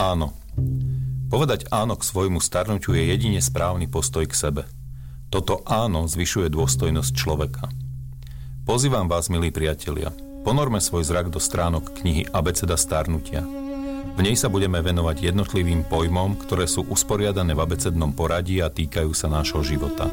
Áno. Povedať áno k svojmu starnutiu je jedine správny postoj k sebe. Toto áno zvyšuje dôstojnosť človeka. Pozývam vás, milí priatelia, ponorme svoj zrak do stránok knihy Abeceda starnutia. V nej sa budeme venovať jednotlivým pojmom, ktoré sú usporiadané v abecednom poradí a týkajú sa nášho života.